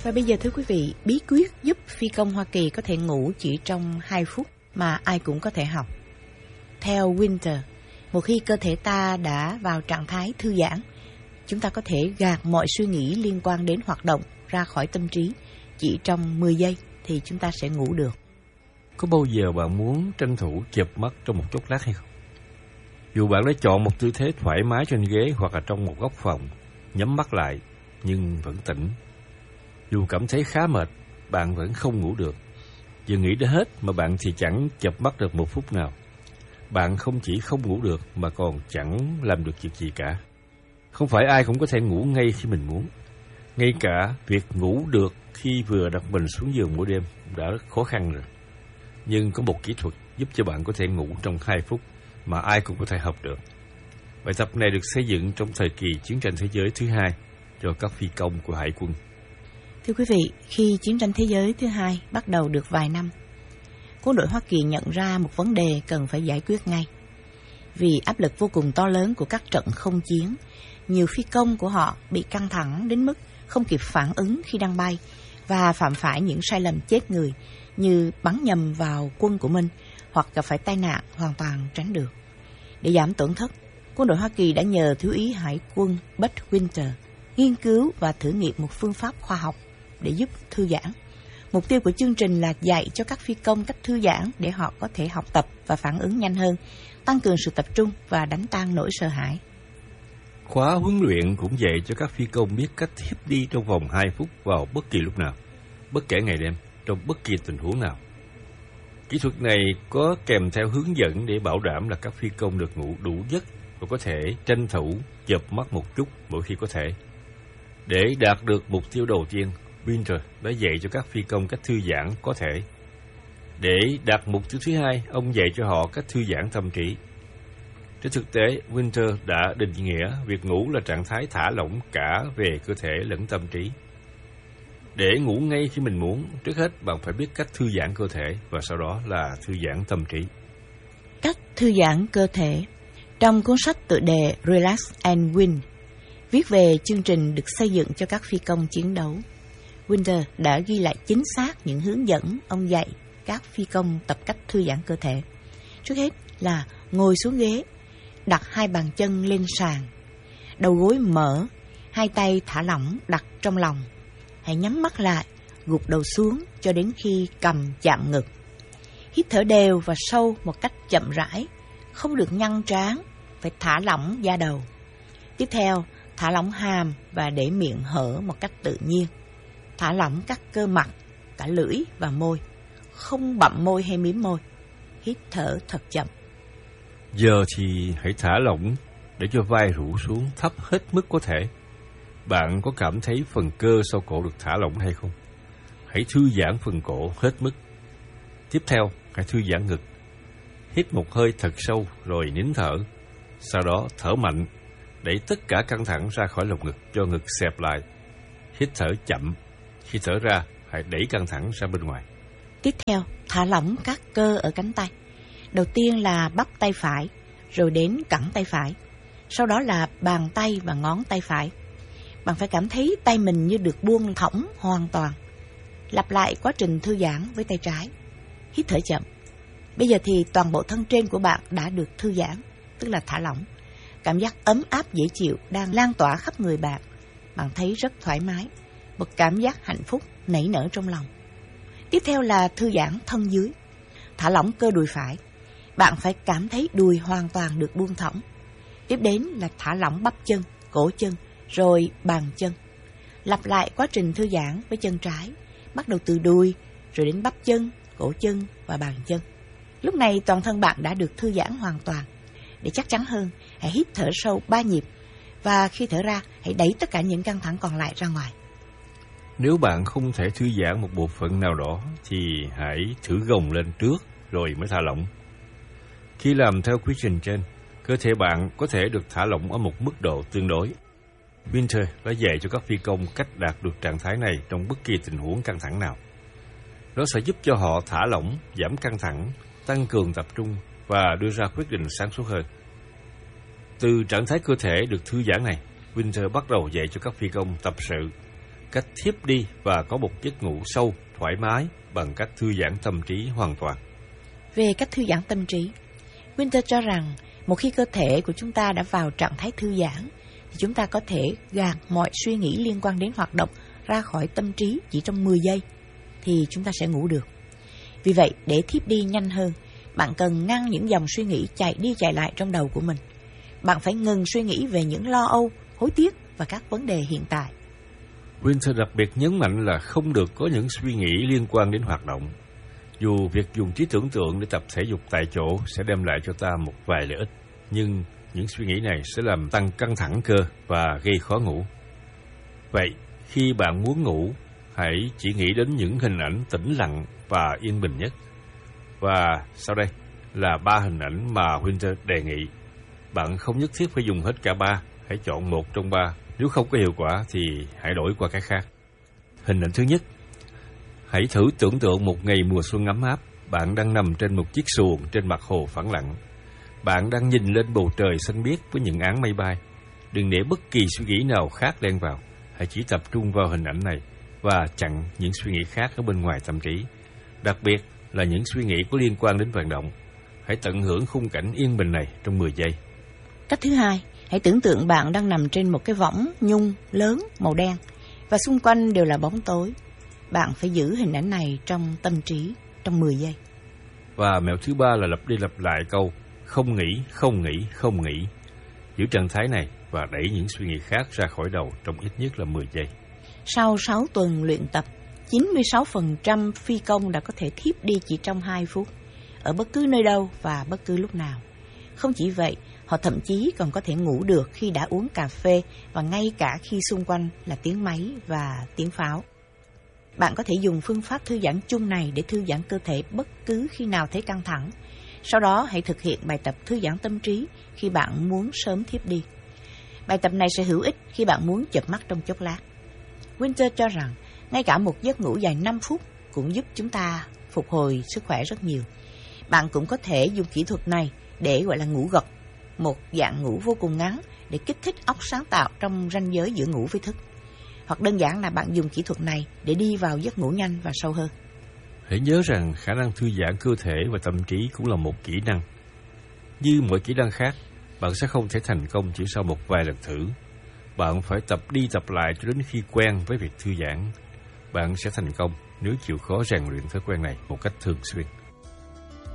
Và bây giờ thưa quý vị, bí quyết giúp phi công Hoa Kỳ có thể ngủ chỉ trong 2 phút mà ai cũng có thể học. Theo Winter, một khi cơ thể ta đã vào trạng thái thư giãn, chúng ta có thể gạt mọi suy nghĩ liên quan đến hoạt động ra khỏi tâm trí. Chỉ trong 10 giây thì chúng ta sẽ ngủ được. Có bao giờ bạn muốn tranh thủ chợp mắt trong một chốc lát hay không? Dù bạn đã chọn một tư thế thoải mái trên ghế hoặc là trong một góc phòng, nhắm mắt lại nhưng vẫn tỉnh. Dù cảm thấy khá mệt, bạn vẫn không ngủ được. Vừa nghĩ đến hết mà bạn thì chẳng chợp mắt được 1 phút nào. Bạn không chỉ không ngủ được mà còn chẳng làm được việc gì cả. Không phải ai cũng có thể ngủ ngay khi mình muốn. Ngay cả việc ngủ được khi vừa đặt mình xuống giường mỗi đêm đã rất khó khăn rồi. Nhưng có một kỹ thuật giúp cho bạn có thể ngủ trong 2 phút mà ai cũng có thể học được. Bài tập này được xây dựng trong thời kỳ chiến tranh thế giới thứ 2 cho các phi công của Hải quân. Thưa quý vị, khi chiến tranh thế giới thứ 2 bắt đầu được vài năm, quân đội Hoa Kỳ nhận ra một vấn đề cần phải giải quyết ngay. Vì áp lực vô cùng to lớn của các trận không chiến, nhiều phi công của họ bị căng thẳng đến mức không kịp phản ứng khi đang bay và phạm phải những sai lầm chết người như bắn nhầm vào quân của mình hoặc gặp phải tai nạn hoàn toàn tránh được. Để giảm tổn thất, quân đội Hoa Kỳ đã nhờ Thiếu úy Hải quân Bud Winter nghiên cứu và thử nghiệm một phương pháp khoa học để giúp thư giãn. Mục tiêu của chương trình là dạy cho các phi công cách thư giãn để họ có thể học tập và phản ứng nhanh hơn, tăng cường sự tập trung và đánh tan nỗi sợ hãi. Khóa huấn luyện cũng dạy cho các phi công biết cách thiếp đi trong vòng 2 phút vào bất kỳ lúc nào, bất kể ngày đêm, trong bất kỳ tình huống nào. Kỹ thuật này có kèm theo hướng dẫn để bảo đảm là các phi công được ngủ đủ giấc và có thể tranh thủ chợp mắt một chút mỗi khi có thể. Để đạt được mục tiêu đầu tiên, Winter đã dạy cho các phi công cách thư giãn có thể. Để đạt mục tiêu thứ 2, ông dạy cho họ cách thư giãn tâm trí. Trên thực tế, Winter đã định nghĩa việc ngủ là trạng thái thả lỏng cả về cơ thể lẫn tâm trí. Để ngủ ngay khi mình muốn, trước hết bạn phải biết cách thư giãn cơ thể và sau đó là thư giãn tâm trí. Cách thư giãn cơ thể. Trong cuốn sách tựa đề Relax and Win, viết về chương trình được xây dựng cho các phi công chiến đấu, Winter đã ghi lại chính xác những hướng dẫn ông dạy các phi công tập cách thư giãn cơ thể. Trước hết là ngồi xuống ghế, đặt 2 bàn chân lên sàn, đầu gối mở, 2 tay thả lỏng đặt trong lòng. Hãy nhắm mắt lại, gục đầu xuống cho đến khi cằm chạm ngực. Hít thở đều và sâu một cách chậm rãi, không được nhăn trán, phải thả lỏng da đầu. Tiếp theo, thả lỏng hàm và để miệng hở một cách tự nhiên. Thả lỏng các cơ mặt, cả lưỡi và môi, không bặm môi hay mím môi. Hít thở thật chậm. Giờ thì hãy thả lỏng để cho vai rũ xuống thấp hết mức có thể. Bạn có cảm thấy phần cơ sau cổ được thả lỏng hay không? Hãy thư giãn phần cổ hết mức. Tiếp theo, hãy thư giãn ngực. Hít một hơi thật sâu rồi nín thở. Sau đó thở mạnh, đẩy tất cả căng thẳng ra khỏi lồng ngực cho ngực xẹp lại. Hít thở chậm. Khi thở ra, hãy đẩy căng thẳng ra bên ngoài. Tiếp theo, thả lỏng các cơ ở cánh tay. Đầu tiên là bắp tay phải, rồi đến cẳng tay phải. Sau đó là bàn tay và ngón tay phải. Bạn phải cảm thấy tay mình như được buông thõng hoàn toàn. Lặp lại quá trình thư giãn với tay trái. Hít thở chậm. Bây giờ thì toàn bộ thân trên của bạn đã được thư giãn, tức là thả lỏng. Cảm giác ấm áp dễ chịu đang lan tỏa khắp người bạn. Bạn thấy rất thoải mái. Một cảm giác hạnh phúc nảy nở trong lòng. Tiếp theo là thư giãn thân dưới. Thả lỏng cơ đùi phải. Bạn phải cảm thấy đùi hoàn toàn được buông thõng. Tiếp đến là thả lỏng bắp chân, cổ chân, rồi bàn chân. Lặp lại quá trình thư giãn với chân trái, bắt đầu từ đùi, rồi đến bắp chân, cổ chân và bàn chân. Lúc này toàn thân bạn đã được thư giãn hoàn toàn. Để chắc chắn hơn, hãy hít thở sâu 3 nhịp, và khi thở ra, hãy đẩy tất cả những căng thẳng còn lại ra ngoài. Nếu bạn không thể thư giãn một bộ phận nào đó, thì hãy thử gồng lên trước rồi mới thả lỏng. Khi làm theo quy trình trên, cơ thể bạn có thể được thả lỏng ở một mức độ tương đối. Winter đã dạy cho các phi công cách đạt được trạng thái này trong bất kỳ tình huống căng thẳng nào. Nó sẽ giúp cho họ thả lỏng, giảm căng thẳng, tăng cường tập trung và đưa ra quyết định sáng suốt hơn. Từ trạng thái cơ thể được thư giãn này, Winter bắt đầu dạy cho các phi công tập sự. cách thiếp đi và có một giấc ngủ sâu, thoải mái bằng cách thư giãn tâm trí hoàn toàn. Về cách thư giãn tâm trí, Winter cho rằng một khi cơ thể của chúng ta đã vào trạng thái thư giãn, thì chúng ta có thể gạt mọi suy nghĩ liên quan đến hoạt động ra khỏi tâm trí chỉ trong 10 giây, thì chúng ta sẽ ngủ được. Vì vậy, để thiếp đi nhanh hơn, bạn cần ngăn những dòng suy nghĩ chạy đi chạy lại trong đầu của mình. Bạn phải ngừng suy nghĩ về những lo âu, hối tiếc và các vấn đề hiện tại. Winter đặc biệt nhấn mạnh là không được có những suy nghĩ liên quan đến hoạt động. Dù việc dùng trí tưởng tượng để tập thể dục tại chỗ sẽ đem lại cho ta một vài lợi ích, nhưng những suy nghĩ này sẽ làm tăng căng thẳng cơ và gây khó ngủ. Vậy, khi bạn muốn ngủ, hãy chỉ nghĩ đến những hình ảnh tĩnh lặng và yên bình nhất. Và sau đây là 3 hình ảnh mà Winter đề nghị. Bạn không nhất thiết phải dùng hết cả 3, hãy chọn một trong 3. Nếu không có hiệu quả thì hãy đổi qua cái khác. Hình ảnh thứ nhất, hãy thử tưởng tượng một ngày mùa xuân ấm áp. Bạn đang nằm trên một chiếc xuồng trên mặt hồ phẳng lặng. Bạn đang nhìn lên bầu trời xanh biếc với những áng mây bay. Đừng để bất kỳ suy nghĩ nào khác len vào. Hãy chỉ tập trung vào hình ảnh này và chặn những suy nghĩ khác ở bên ngoài tâm trí. Đặc biệt là những suy nghĩ có liên quan đến vận động. Hãy tận hưởng khung cảnh yên bình này trong 10 giây. Cách thứ hai, hãy tưởng tượng bạn đang nằm trên một cái võng nhung lớn màu đen và xung quanh đều là bóng tối. Bạn phải giữ hình ảnh này trong tâm trí trong 10 giây. Và mẹo thứ 3 là lặp đi lặp lại câu không nghĩ, không nghĩ, không nghĩ. Giữ trạng thái này và đẩy những suy nghĩ khác ra khỏi đầu trong ít nhất là 10 giây. Sau 6 tuần luyện tập, 96% phi công đã có thể thiếp đi chỉ trong 2 phút, ở bất cứ nơi đâu và bất cứ lúc nào. Không chỉ vậy, họ thậm chí còn có thể ngủ được khi đã uống cà phê và ngay cả khi xung quanh là tiếng máy và tiếng pháo. Bạn có thể dùng phương pháp thư giãn chung này để thư giãn cơ thể bất cứ khi nào thấy căng thẳng. Sau đó hãy thực hiện bài tập thư giãn tâm trí khi bạn muốn sớm thiếp đi. Bài tập này sẽ hữu ích khi bạn muốn chợp mắt trong chốc lát. Winter cho rằng ngay cả một giấc ngủ dài 5 phút cũng giúp chúng ta phục hồi sức khỏe rất nhiều. Bạn cũng có thể dùng kỹ thuật này để gọi là ngủ gật, một dạng ngủ vô cùng ngắn để kích thích óc sáng tạo trong ranh giới giữa ngủ với thức. Hoặc đơn giản là bạn dùng kỹ thuật này để đi vào giấc ngủ nhanh và sâu hơn. Hãy nhớ rằng khả năng thư giãn cơ thể và tâm trí cũng là một kỹ năng. Như mọi kỹ năng khác, bạn sẽ không thể thành công chỉ sau một vài lần thử. Bạn phải tập đi tập lại cho đến khi quen với việc thư giãn. Bạn sẽ thành công nếu chịu khó rèn luyện thói quen này một cách thường xuyên.